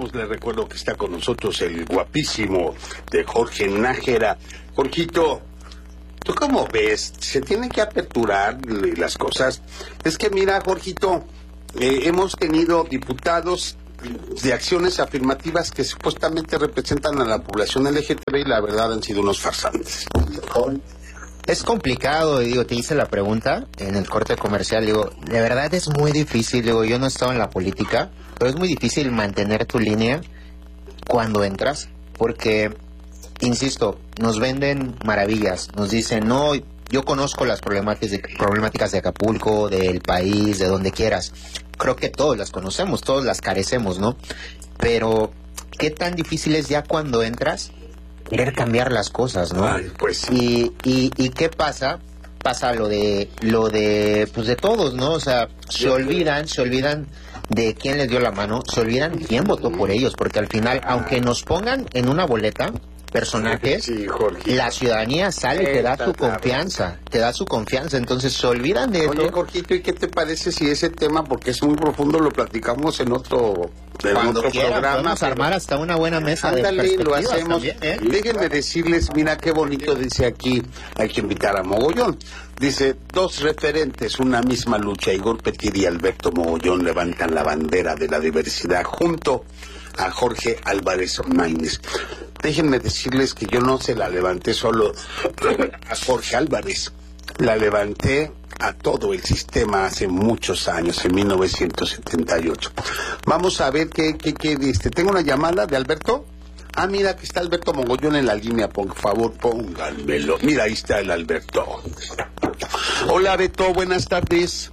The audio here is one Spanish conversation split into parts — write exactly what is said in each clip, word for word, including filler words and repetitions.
regresamos. Les recuerdo que está con nosotros el guapísimo de Jorge Nájera. Jorgito, ¿tú cómo ves? ¿Se tienen que aperturar las cosas? Es que mira, Jorgito, eh, hemos tenido diputados de acciones afirmativas que supuestamente representan a la población L G T B y la verdad han sido unos farsantes. Es complicado, digo, te hice la pregunta en el corte comercial, digo, de verdad es muy difícil, digo, yo no he estado en la política, pero es muy difícil mantener tu línea cuando entras, porque, insisto, nos venden maravillas, nos dicen, no, yo conozco las problemáticas de, problemáticas de Acapulco, del país, de donde quieras, creo que todos las conocemos, todos las carecemos, ¿no? Pero, ¿qué tan difícil es ya cuando entras querer cambiar las cosas, ¿no? Ay, pues. Y, y, y ¿qué pasa? Pasa lo de, lo de, pues de todos, ¿no? O sea, se olvidan, se olvidan de quién les dio la mano, se olvidan quién votó por ellos, porque al final, aunque nos pongan en una boleta personajes, sí, Jorge. la ciudadanía sale y te da su confianza, te da su confianza, entonces se olvidan de Oye, eso. Jorgito, ¿y qué te parece si ese tema, porque es muy profundo, lo platicamos en otro, en Cuando otro quiera, programa? podemos pero... armar hasta una buena mesa Ándale, de lo perspectivas hacemos. también, ¿eh? Déjenme decirles, mira qué bonito dice aquí, hay que invitar a Mogollón. Dice, dos referentes, una misma lucha, Igor Petir y Alberto Mogollón levantan la bandera de la diversidad junto a Jorge Álvarez Maínez. Déjenme decirles que yo no se la levanté solo a Jorge Álvarez, la levanté a todo el sistema hace muchos años, en mil novecientos setenta y ocho. Vamos a ver qué, qué, qué, este, tengo una llamada de Alberto. Ah, mira, que está Alberto Mogollón en la línea, por favor, pónganmelo. Mira, ahí está el Alberto. Hola, Beto, buenas tardes.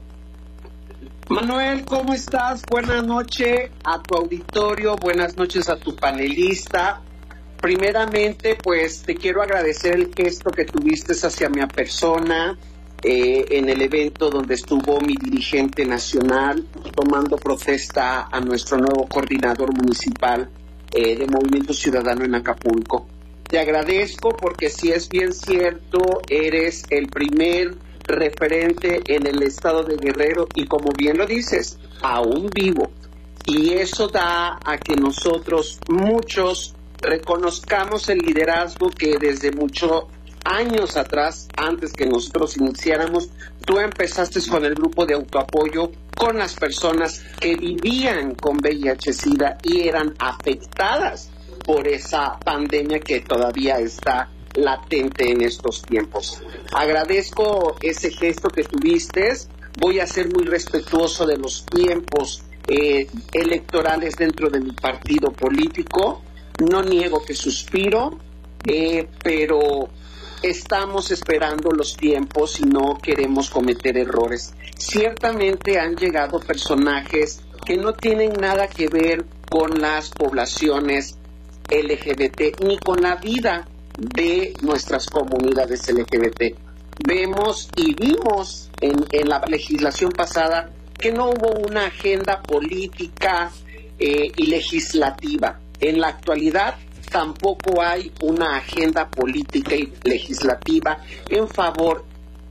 Manuel, ¿cómo estás? Buenas noches a tu auditorio, buenas noches a tu panelista. Primeramente, pues te quiero agradecer el gesto que tuviste hacia mi persona eh, en el evento donde estuvo mi dirigente nacional tomando protesta a nuestro nuevo coordinador municipal eh, de Movimiento Ciudadano en Acapulco. Te agradezco porque si es bien cierto, eres el primer referente en el estado de Guerrero y como bien lo dices, aún vivo. Y eso da a que nosotros, muchos, reconozcamos el liderazgo que desde muchos años atrás, antes que nosotros iniciáramos, tú empezaste con el grupo de autoapoyo con las personas que vivían con V I H-Sida y eran afectadas por esa pandemia que todavía está latente en estos tiempos. Agradezco ese gesto que tuviste. Voy a ser muy respetuoso de los tiempos eh, electorales dentro de mi partido político. No niego que suspiro, eh, pero estamos esperando los tiempos y no queremos cometer errores. Ciertamente han llegado personajes que no tienen nada que ver con las poblaciones L G B T ni con la vida de nuestras comunidades L G B T. Vemos y vimos en, en la legislación pasada que no hubo una agenda política eh, y legislativa. En la actualidad tampoco hay una agenda política y legislativa en favor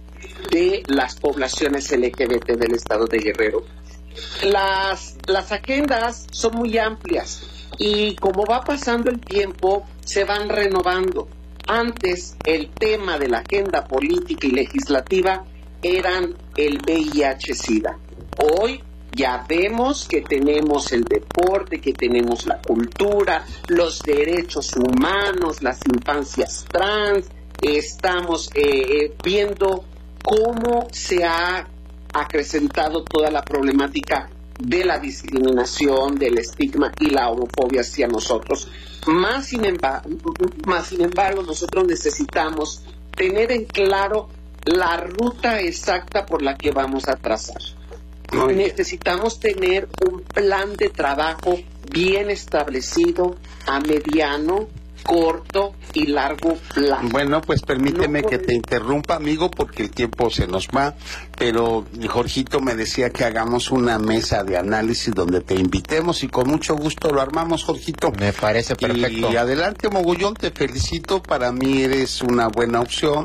de las poblaciones L G B T del estado de Guerrero. Las, las agendas son muy amplias y como va pasando el tiempo se van renovando. Antes el tema de la agenda política y legislativa eran el V I H-Sida. Hoy ya vemos que tenemos el deporte, que tenemos la cultura, los derechos humanos, las infancias trans. Estamos eh, viendo cómo se ha acrecentado toda la problemática de la discriminación, del estigma y la homofobia hacia nosotros. Más sin embargo, más sin embargo, nosotros necesitamos tener en claro la ruta exacta por la que vamos a trazar. Muy necesitamos bien. Tener un plan de trabajo bien establecido a mediano, corto y largo plazo. Bueno, pues permíteme no que te interrumpa, amigo, porque el tiempo se nos va, pero Jorgito me decía que hagamos una mesa de análisis donde te invitemos y con mucho gusto lo armamos, Jorgito. Me parece perfecto. Y adelante, Mogollón, te felicito, para mí eres una buena opción.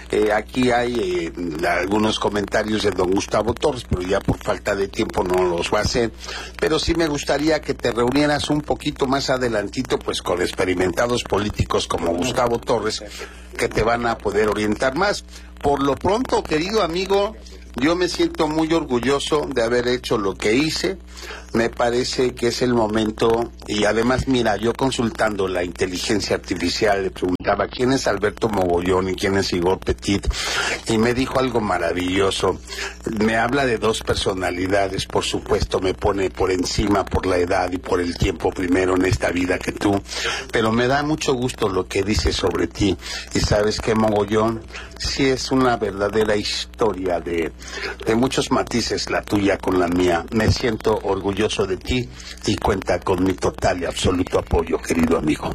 Eh, aquí hay eh, algunos comentarios de don Gustavo Torres, pero ya por falta de tiempo no los va a hacer. Pero sí me gustaría que te reunieras un poquito más adelantito, pues con experimentados políticos como Gustavo Torres, que te van a poder orientar más. Por lo pronto, querido amigo, yo me siento muy orgulloso de haber hecho lo que hice. Me parece que es el momento, y además, mira, yo consultando la inteligencia artificial le preguntaba quién es Alberto Mogollón y quién es Igor Petit, y me dijo algo maravilloso. Me habla de dos personalidades, por supuesto, me pone por encima por la edad y por el tiempo primero en esta vida que tú, pero me da mucho gusto lo que dice sobre ti. Y sabes que Mogollón sí es una verdadera historia de, de muchos matices, la tuya con la mía. Me siento orgulloso de ti y cuenta con mi total y absoluto apoyo, querido amigo.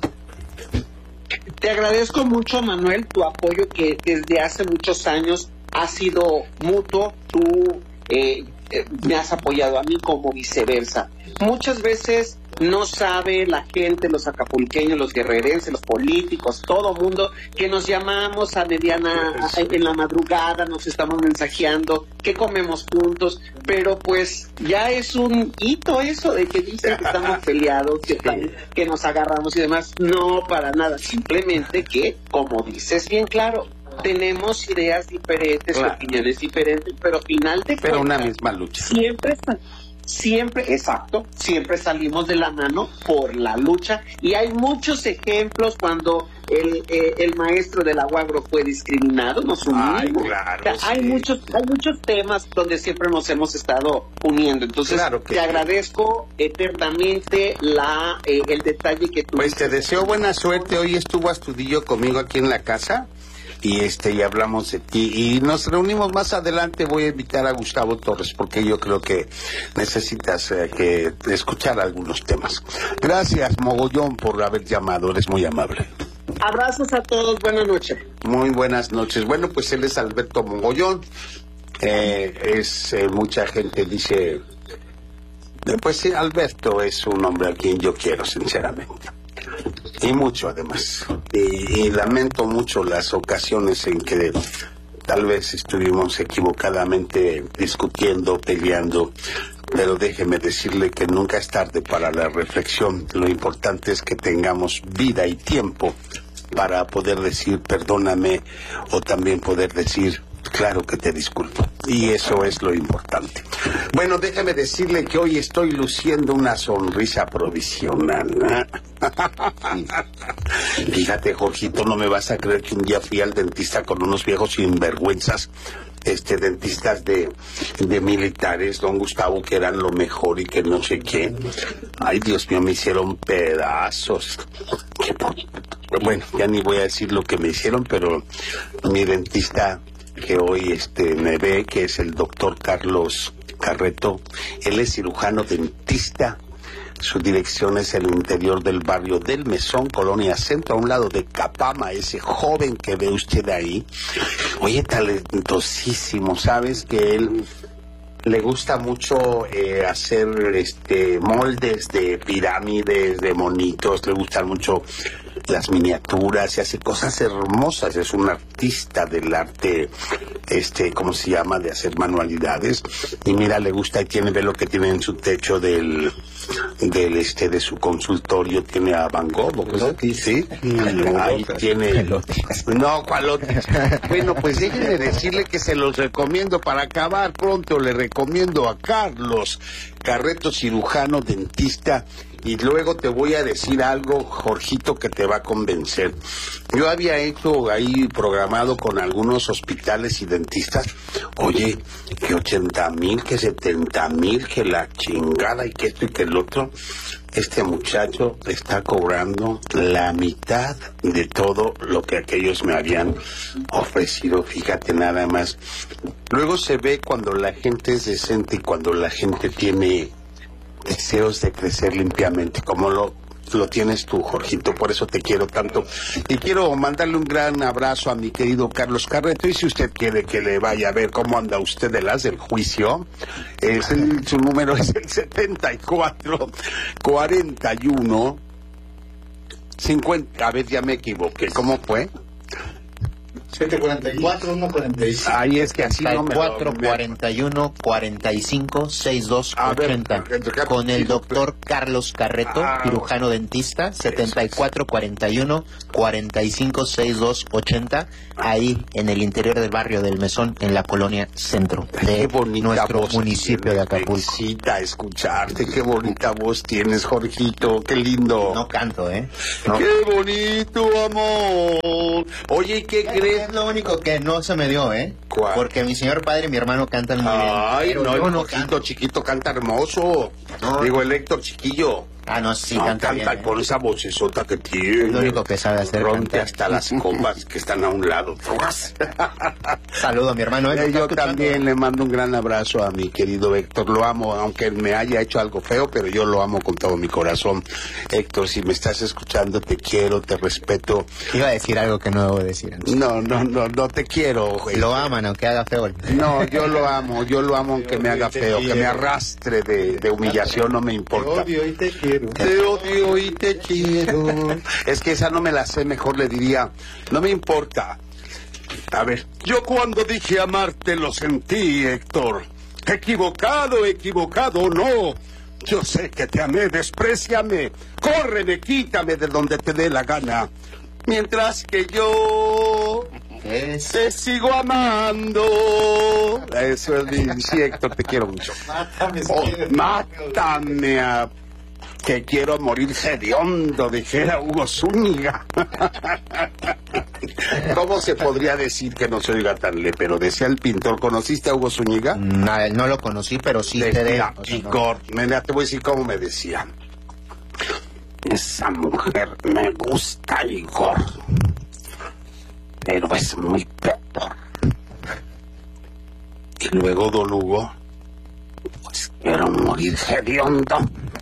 Te agradezco mucho, Manuel, tu apoyo que desde hace muchos años ha sido mutuo. Tú eh, eh, me has apoyado a mí como viceversa. Muchas veces no sabe la gente, los acapulqueños, los guerrerenses, los políticos, todo mundo, que nos llamamos a mediana, a, en la madrugada, nos estamos mensajeando, que comemos juntos, pero pues ya es un hito eso de que dicen que estamos peleados, que, que nos agarramos y demás. No, para nada, simplemente que, como dices bien claro, tenemos ideas diferentes, claro, opiniones diferentes, pero final de pero cuentas, una misma lucha. Siempre está. Siempre, exacto, siempre salimos de la mano por la lucha, y hay muchos ejemplos cuando el, eh, el maestro del Aguagro fue discriminado, nos unimos. Ay, claro, o sea, hay sí. muchos, hay muchos temas donde siempre nos hemos estado uniendo. Entonces, claro que te sí. agradezco eternamente la eh, el detalle que tú. Pues te deseo buena suerte. Hoy estuvo Astudillo conmigo aquí en la casa. Y este y hablamos de ti y nos reunimos más adelante. Voy a invitar a Gustavo Torres porque yo creo que necesitas eh, que escuchar algunos temas. Gracias, Mogollón, por haber llamado, eres muy amable. Abrazos a todos, buenas noches. Muy buenas noches. Bueno, pues él es Alberto Mogollón. Eh, es eh, mucha gente dice, eh, pues sí, Alberto es un hombre a quien yo quiero, sinceramente. Y mucho además, y, y lamento mucho las ocasiones en que tal vez estuvimos equivocadamente discutiendo, peleando, pero déjeme decirle que nunca es tarde para la reflexión. Lo importante es que tengamos vida y tiempo para poder decir perdóname, o también poder decir claro que te disculpo, y eso es lo importante. Bueno, déjeme decirle que hoy estoy luciendo una sonrisa provisional. Fíjate, Jorgito, no me vas a creer que un día fui al dentista con unos viejos sinvergüenzas, este, dentistas de, de militares, don Gustavo, que eran lo mejor y que no sé qué. Ay, Dios mío, me hicieron pedazos. Bueno, ya ni voy a decir lo que me hicieron, pero mi dentista que hoy este me ve, que es el doctor Carlos Carreto, él es cirujano dentista. Su dirección es el interior del barrio del Mesón, Colonia Centro, a un lado de Capama. Ese joven que ve usted ahí, oye, talentosísimo. Sabes que él le gusta mucho eh, hacer este moldes de pirámides, de monitos, le gustan mucho las miniaturas y hace cosas hermosas. Es un artista del arte, este, ¿cómo se llama? De hacer manualidades. Y mira, le gusta y tiene, ve lo que tiene en su techo del, del este, de su consultorio. Tiene a Van Gogh, ¿no? Sí. Ahí tiene. No, ¿cuál otro? Bueno, pues déjenme decirle que se los recomiendo para acabar pronto. Le recomiendo a Carlos Carreto, cirujano dentista. Y luego te voy a decir algo, Jorgito, que te va a convencer. Yo había hecho ahí programado con algunos hospitales y dentistas, oye, que ochenta mil, que setenta mil, que la chingada y que esto y que el otro. Este muchacho está cobrando la mitad de todo lo que aquellos me habían ofrecido, fíjate nada más. Luego se ve cuando la gente es decente y cuando la gente tiene deseos de crecer limpiamente, como lo, lo tienes tú, Jorgito. Por eso te quiero tanto. Y quiero mandarle un gran abrazo a mi querido Carlos Carreto. Y si usted quiere que le vaya a ver cómo anda usted de las del juicio, es el, su número es el setenta y cuatro, cuarenta y uno, cincuenta. A ver, ya me equivoqué. ¿Cómo fue? siete cuarenta y cuatro, uno cuarenta y cinco. Ahí es que así no me cuatro, cuarenta y uno, cuarenta y cinco, sesenta y dos, ochenta. Con el doctor Carlos Carreto, Ah, cirujano dentista, setenta y cuatro, cuarenta y uno, cuarenta y cinco, sesenta y dos, ochenta. Ahí en el interior del barrio del Mesón, en la colonia Centro Qué de bonita nuestro voz municipio de tienes, Acapulco. me excita escucharte, qué bonita voz tienes, Jorgito, qué lindo. No canto, ¿eh? No. ¡Qué bonito, amor! Oye, ¿y qué crees? Es lo único que no se me dio, ¿eh? ¿Cuál? Porque mi señor padre y mi hermano cantan muy bien. Ay, pero no, yo el no Jorgito canto. chiquito canta hermoso. No. Digo, el Héctor chiquillo. Ah, no, sí no, canta, canta bien. ¿eh? con esa vocesota que tiene. Es lo único que sabe hacer, Rompe cantar. hasta las copas que están a un lado. Saludo a mi hermano. ¿eh? ¿Lo Eh, está yo escuchando? también le mando un gran abrazo a mi querido Héctor. Lo amo, aunque me haya hecho algo feo, pero yo lo amo con todo mi corazón. Héctor, si me estás escuchando, te quiero, te respeto. Iba a decir algo que no debo decir. No, no, no, no te quiero. güey. Lo aman, aunque haga feo. No, yo lo amo, yo lo amo aunque me haga feo, que me arrastre de, de humillación, no me Te importa. odio y te quiero. Te odio y te quiero. Es que esa no me la sé, mejor le diría, no me importa. A ver, yo cuando dije amarte lo sentí, Héctor. Equivocado, equivocado, no. Yo sé que te amé, despréciame. Córreme, quítame de donde te dé la gana. Mientras que yo Es... te sigo amando. Eso es mi... Sí, Héctor, te quiero mucho. Mátame, si Oh, quieres. mátame a... Que quiero morir hediondo, dijera Hugo Zúñiga. ¿Cómo se podría decir que no se oiga tan le? Pero decía el pintor, ¿conociste a Hugo Zúñiga? No, no lo conocí, pero sí te de... Decía, o sea, no. Igor, mira, te voy a decir cómo me decía. Esa mujer me gusta, Igor. Pero es muy peor. Y luego don Hugo, pues quiero morir hediondo.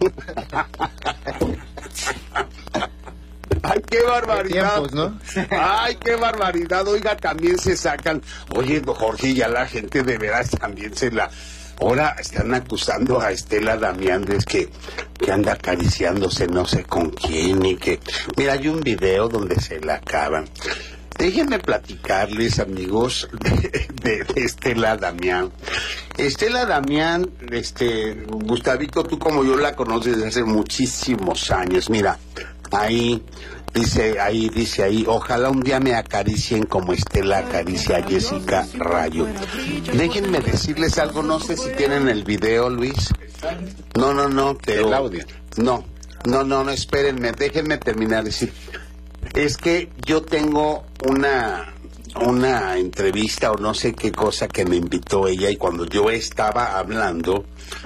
Ay, qué barbaridad. Tiempos, ¿no? Ay, qué barbaridad. Oiga, también se sacan. Oye, don Jorge, ya la gente de veras también se la... Ahora están acusando a Estela Damián de que, que anda acariciándose no sé con quién y que... Mira, hay un video donde se la acaban. Déjenme platicarles, amigos, de, de, de Estela Damián. Estela Damián, este, Gustavito, tú como yo la conoces desde hace muchísimos años. Mira, ahí dice, ahí dice ahí, ojalá un día me acaricien como Estela acaricia a Jessica Rayo. Déjenme decirles algo, no sé si tienen el video, Luis. No, no, no, pero... El audio. No, no, no, no, espérenme, déjenme terminar de decir. Es que yo tengo una una entrevista o no sé qué cosa que me invitó ella y cuando yo estaba hablando,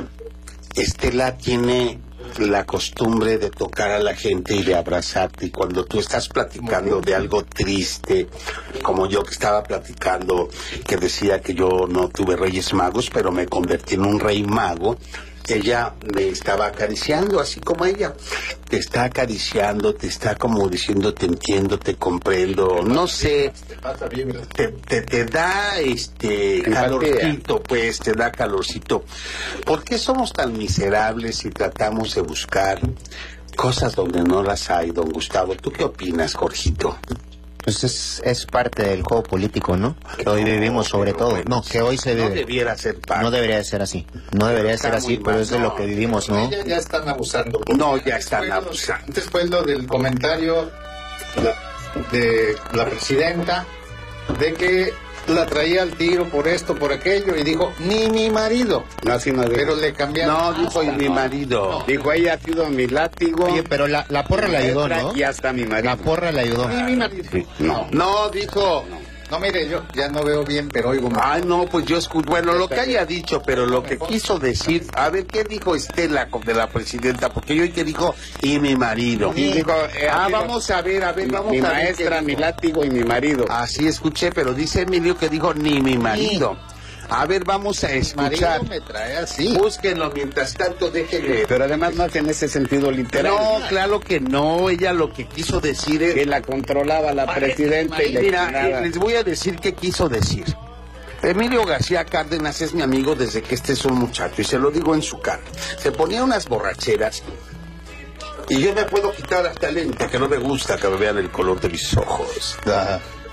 Estela tiene la costumbre de tocar a la gente y de abrazarte y cuando tú estás platicando de algo triste, como yo que estaba platicando que decía que yo no tuve Reyes Magos, pero me convertí en un rey mago, ella me estaba acariciando, así como ella. Te está acariciando, te está como diciendo, te entiendo, te comprendo, no sé, Te pasa bien. te, te, te da este Empatía. calorcito, pues, te da calorcito. ¿Por qué somos tan miserables y tratamos de buscar cosas donde no las hay, don Gustavo? ¿Tú qué opinas, Jorgito? Pues es, es parte del juego político, ¿no? Que hoy vivimos sobre pero todo. bueno, No, que hoy se No vive. debiera ser parte. No debería de ser así. No debería de ser Está así, muy pero mal, es de no. lo que vivimos, ¿no? Ya, ya están abusando. No, ya están Después lo- abusando. Después lo del comentario la- de la presidenta de que la traía al tiro por esto, por aquello, y dijo, ni mi marido. No, así no dijo. Pero le cambiaron. No, dijo, y mi marido. Dijo, ella ha sido mi látigo. Oye, pero la, la porra le ayudó, ¿no? Y hasta mi marido. La porra le ayudó. Ni mi marido. No, no, dijo. No, mire, yo ya no veo bien, pero oigo mal. Ay, no, pues yo escucho, bueno, lo que haya dicho, pero lo que quiso decir, a ver, ¿qué dijo Estela con- de la presidenta? Porque yo oí que dijo, y mi marido. Sí, dijo, eh, ah, así vamos a ver, a ver, vamos mi a ver. maestra, qué mi dijo. látigo y mi marido. Así escuché, pero dice Emilio que dijo, ni mi marido. A ver, vamos a Marido escuchar. me trae así. Búsquenlo, mientras tanto, déjenme. Pero además no tiene ese sentido literal. No, claro que no, ella lo que quiso decir es... Que la controlaba la presidenta y la Mira, ignoraba. eh, les voy a decir qué quiso decir. Emilio García Cárdenas es mi amigo desde que este es un muchacho, y se lo digo en su cara. Se ponía unas borracheras, y yo me puedo quitar hasta el lente, que no me gusta que me vean el color de mis ojos.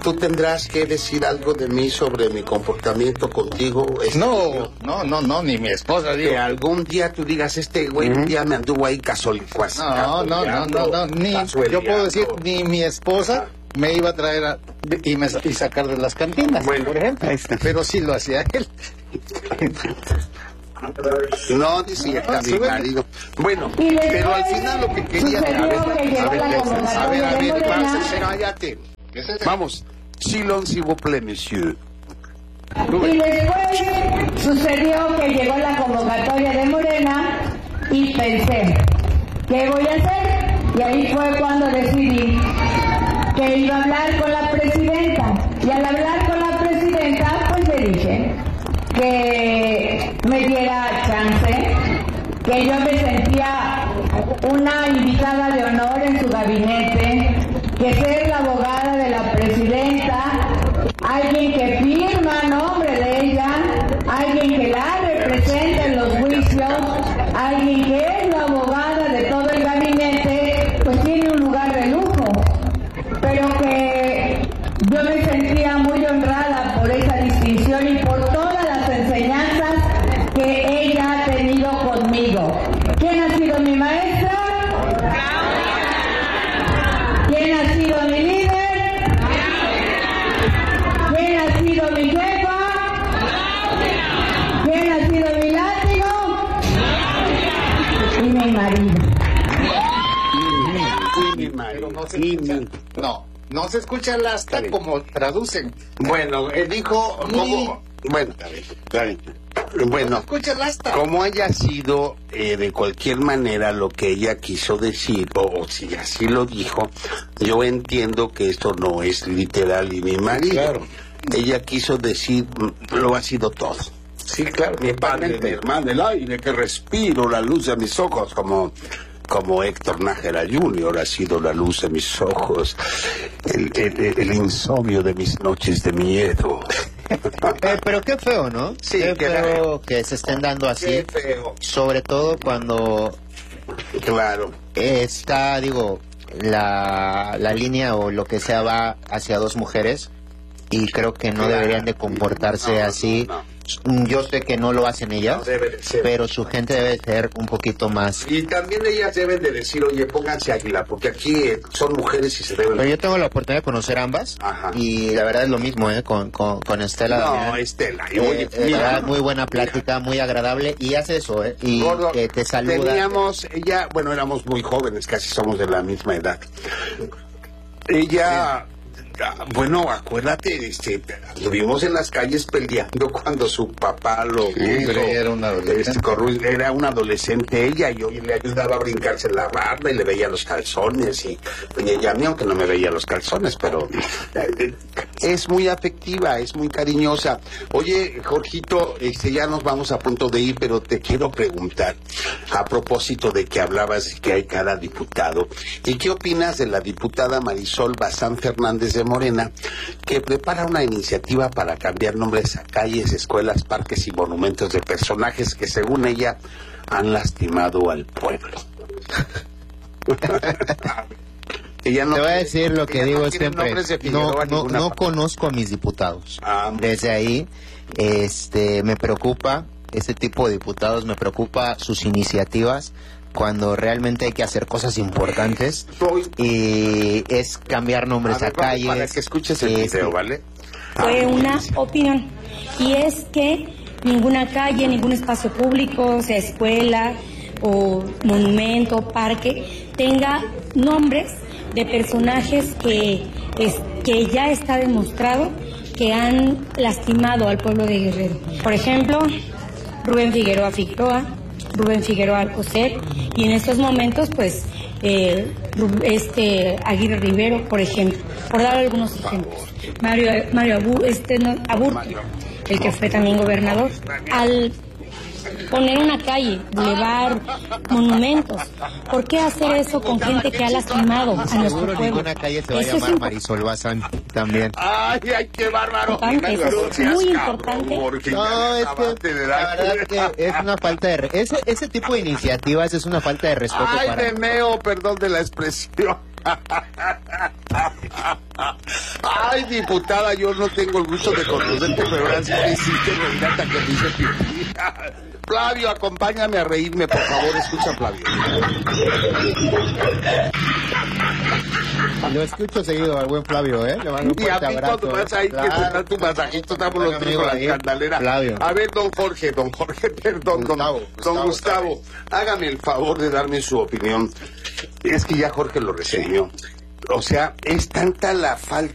tú tendrás que decir algo de mí sobre mi comportamiento contigo. Este No, tío. no, no, no, ni mi esposa, digo. Que algún día tú digas, este güey un día me anduvo ahí casualicuas. No, no, no, no, no, ni, yo puedo decir, ni mi esposa me iba a traer a, y, me, y sacar de las cantinas, Bueno, por ejemplo. ahí está. Pero sí lo hacía él. No, decía Ah, mi súbele. marido. Bueno, Y después pero al final lo que quería... sucedió A ver, que llegó a ver, la a ver, a convocatoria ver, de Morena. vamos, cállate. Vamos, silence s'il vous plaît, monsieur. Y después sucedió que llegó la convocatoria de Morena y pensé, ¿qué voy a hacer? Y ahí fue cuando decidí que iba a hablar con la presidenta. Y al hablar con la presidenta, pues le dije que me diera chance, que yo me sentía una invitada de honor en su gabinete, que ser la abogada de la presidenta, alguien que firma a nombre de ella, alguien que la representa en los juicios, alguien que es la abogada de todo el gabinete, pues tiene un lugar de lujo. Pero que yo me sentía muy honrada por esa distinción y por todas las enseñanzas que ella ha tenido conmigo. ¿Quién ha sido mi maestra? ¿Quién ha sido mi líder? ¿Quién ha sido mi jefa? ¿Quién ha sido mi látigo? Y mi marido. Sí, mi marido. No se Sí, escucha, mi- no, no se escucha el hasta bien. como traducen. Bueno, él dijo... ¿cómo? Bueno, bueno, No se escucha el hasta. como haya sido eh, de cualquier manera lo que ella quiso decir, o, o si así lo dijo, yo entiendo que esto no es literal y mi marido. Claro. Ella quiso decir, mm, lo ha sido todo. Sí, claro, Mi padre, mi hermano, el aire que respiro, la luz de mis ojos, como, como Héctor Nájera junior ha sido la luz de mis ojos, el, el, el insomnio de mis noches de miedo. Eh, pero qué feo, ¿no? Sí, qué qué feo feo. que se estén dando así. Qué feo. Sobre todo cuando Claro. está, digo, la, la línea o lo que sea va hacia dos mujeres y creo que no Claro. deberían de comportarse No, así. no, Yo sé que no lo hacen ellas, No debe de ser. pero su gente debe ser un poquito más. Y también ellas deben de decir, oye, pónganse águila, porque aquí eh, son mujeres y se deben... Pero yo tengo la oportunidad de conocer ambas Ajá. y la verdad es lo mismo, ¿eh? Con, con, con Estela. No, Damián. Estela, Eh, oye, eh, mira, verdad, muy buena plática, muy agradable y hace eso, ¿eh? Y Gordo, que te saluda. Teníamos, ella, bueno, éramos muy jóvenes, casi somos de la misma edad. Ella, ah, bueno, acuérdate, este, estuvimos en las calles peleando cuando su papá lo hombre, puso, era un adolescente. este, corru- era un adolescente ella, y yo le ayudaba a brincarse en la barda y le veía los calzones, y, y ella a mí, aunque no me veía los calzones, pero eh, es muy afectiva, es muy cariñosa. Oye, Jorgito, este, ya nos vamos a punto de ir, pero te quiero preguntar, a propósito de que hablabas de que hay cada diputado, ¿y qué opinas de la diputada Marisol Bazán Fernández de Morena, que prepara una iniciativa para cambiar nombres a calles, escuelas, parques y monumentos de personajes que, según ella, han lastimado al pueblo? Ella no Te voy a quiere- decir lo que ella digo no quiere siempre. nombres de No, Figueroa, no, ninguna no parte. conozco a mis diputados. Ah. Desde ahí, este, me preocupa este tipo de diputados, me preocupa sus iniciativas cuando realmente hay que hacer cosas importantes Soy- y es cambiar nombres A a, ver, vamos, calles. para que escuches el este, video, ¿vale? Fue Ah, una dice. opinión, y es que ninguna calle, ningún espacio público, sea escuela o monumento, parque, tenga nombres de personajes que, es, que ya está demostrado que han lastimado al pueblo de Guerrero. Por ejemplo, Rubén Figueroa Figueroa, Rubén Figueroa Alcocer, y en estos momentos, pues, eh, Ru- este Aguirre Rivero, por ejemplo, por dar algunos ejemplos. Mario, Mario Abu, este, no, Aburto, el que fue también gobernador, al poner una calle, bulevar, monumentos, ¿por qué hacer eso con gente que ha lastimado a nuestro Seguro pueblo? ninguna calle se va a Eso es llamar impo- Marisol Bazán también. ¡Ay, ay, qué bárbaro! Importante, eso es No seas muy cabrón, importante. porque ya No, es acabaste que de la dar- verdad que es una falta de... re- Ese, ese tipo de iniciativas es una falta de respeto Ay, para... de meo, perdón de la expresión. Ay, diputada, yo no tengo el gusto de conocerte, pero ahora sí que hiciste reír hasta que me hice pipí. Flavio, acompáñame a reírme, por favor, escucha, Flavio. Lo escucho seguido al buen Flavio, ¿eh? Le mando un Y a fuerte mí abrazo. cuando vas ahí Claro. que te da tu masajito, estamos los tres Amigo, con la ahí, escandalera. Flavio. A ver, don Jorge, don Jorge, perdón, don Gustavo, don Gustavo, Gustavo, hágame el favor de darme su opinión. Es que ya Jorge lo reseñó. O sea, es tanta la falta